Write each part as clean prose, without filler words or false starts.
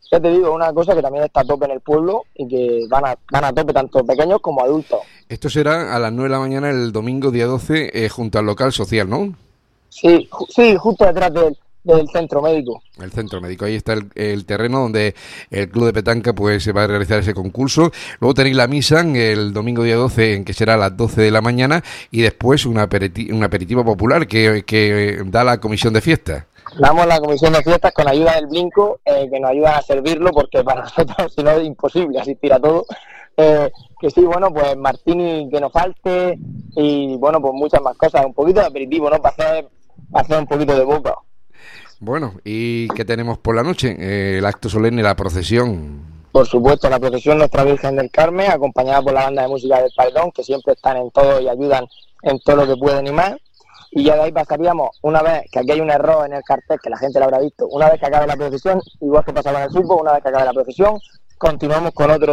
ya te digo, una cosa que también está a tope en el pueblo y que van a tope tanto pequeños como adultos. Esto será a las 9 de la mañana el domingo día 12 junto al local social, ¿no? Sí, justo detrás del centro médico. El centro médico, ahí está el terreno donde el club de petanca pues se va a realizar ese concurso. Luego tenéis la misa el domingo día 12, en que será a las 12 de la mañana, y después un aperitivo popular que da la comisión de fiestas. Damos la comisión de fiestas con ayuda del Blinco, que nos ayudan a servirlo, porque para nosotros si no es imposible asistir a todo. Que sí, bueno, pues martini que nos falte, y bueno, pues muchas más cosas, un poquito de aperitivo, ¿no? Para hacer un poquito de boca. Bueno, ¿y qué tenemos por la noche? El acto solemne, la procesión. Por supuesto, la procesión Nuestra Virgen del Carmen, acompañada por la banda de música del Paredón, que siempre están en todo y ayudan en todo lo que pueden y más. Y ya de ahí pasaríamos, una vez que aquí hay un error en el cartel, que la gente lo habrá visto, una vez que acabe la procesión, igual que pasaba en el fútbol, una vez que acabe la procesión, continuamos con otro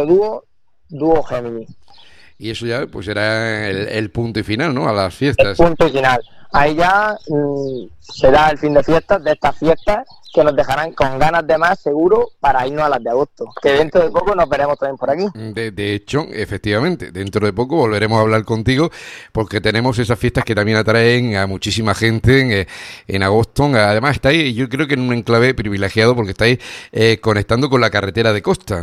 dúo Géminis. Y eso ya pues será el punto y final, ¿no? A las fiestas. El punto y final. Ahí ya será el fin de fiestas, de estas fiestas, que nos dejarán con ganas de más, seguro, para irnos a las de agosto. Que dentro de poco nos veremos también por aquí. De hecho, efectivamente, dentro de poco volveremos a hablar contigo, porque tenemos esas fiestas que también atraen a muchísima gente en agosto. Además, estáis, yo creo que en un enclave privilegiado, porque estáis conectando con la carretera de costa.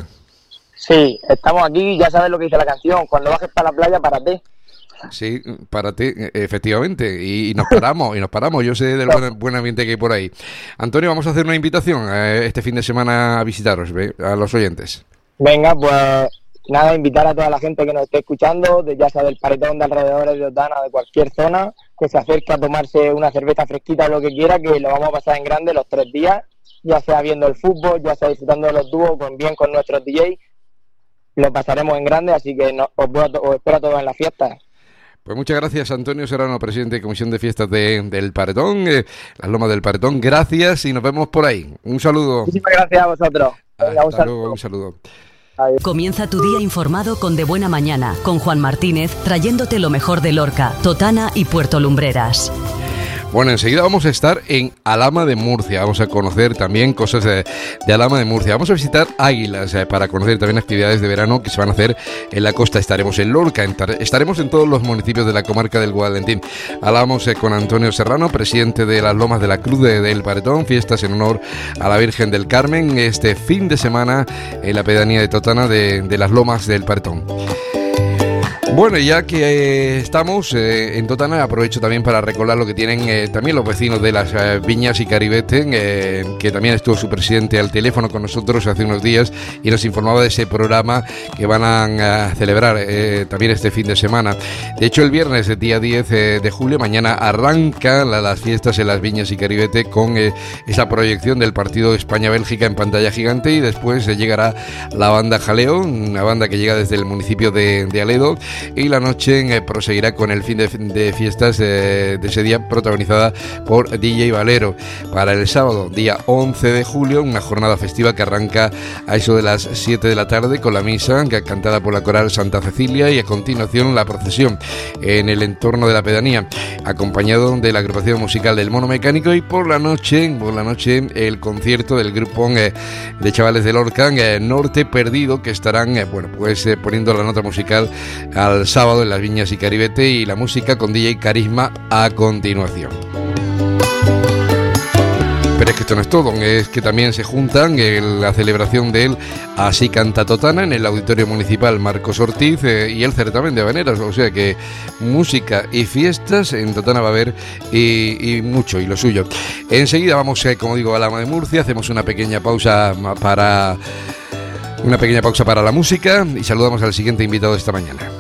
Sí, estamos aquí, ya sabes lo que dice la canción, cuando bajes para la playa, párate. Sí, párate, efectivamente, y nos paramos, yo sé del buen ambiente que hay por ahí. Antonio, vamos a hacer una invitación este fin de semana a visitaros, a los oyentes. Venga, pues nada, invitar a toda la gente que nos esté escuchando, ya sea del Paredón, de alrededores de Otana, de cualquier zona, que se acerque a tomarse una cerveza fresquita o lo que quiera, que lo vamos a pasar en grande los 3 días, ya sea viendo el fútbol, ya sea disfrutando de los dúos con nuestros DJs, lo pasaremos en grande, así que os espero a todos en la fiesta. Pues muchas gracias, Antonio Serrano, presidente de Comisión de Fiestas del Paredón, las Lomas del Paredón. Gracias y nos vemos por ahí. Un saludo. Muchísimas gracias a vosotros. Venga, hasta luego, un saludo. Adiós. Comienza tu día informado con De Buena Mañana, con Juan Martínez, trayéndote lo mejor de Lorca, Totana y Puerto Lumbreras. Bueno, enseguida vamos a estar en Alhama de Murcia. Vamos a conocer también cosas de Alhama de Murcia. Vamos a visitar Águilas para conocer también actividades de verano que se van a hacer en la costa. Estaremos en Lorca, estaremos en todos los municipios de la comarca del Guadalentín. Hablamos con Antonio Serrano, presidente de las Lomas de la Cruz del Paredón, fiestas en honor a la Virgen del Carmen, este fin de semana en la pedanía de Totana de las Lomas del Paredón. Bueno, ya que estamos en Totana, aprovecho también para recordar lo que tienen también los vecinos de las Viñas y Caribete, que también estuvo su presidente al teléfono con nosotros hace unos días y nos informaba de ese programa que van a celebrar también este fin de semana. De hecho, el viernes, el día 10 de julio, mañana arrancan las fiestas en las Viñas y Caribete con esa proyección del partido España-Bélgica en pantalla gigante, y después llegará la banda Jaleo, una banda que llega desde el municipio de Aledo, y la noche proseguirá con el fin de fiestas de ese día, protagonizada por DJ Valero. Para el sábado, día 11 de julio, una jornada festiva que arranca a eso de las 7 de la tarde con la misa cantada por la coral Santa Cecilia, y a continuación la procesión en el entorno de la pedanía, acompañado de la agrupación musical del Mono Mecánico, y por la noche el concierto del grupo de chavales de Lorca, Norte Perdido, que estarán poniendo la nota musical al sábado en las Viñas y Caribete, y la música con DJ Carisma a continuación. Pero es que esto no es todo, es que también se juntan en la celebración del Así Canta Totana en el Auditorio Municipal Marcos Ortiz y el certamen de habaneras, o sea que música y fiestas en Totana va a haber y mucho, y lo suyo. Enseguida vamos, como digo, a Alhama de Murcia, hacemos una pequeña pausa para la música y saludamos al siguiente invitado de esta mañana.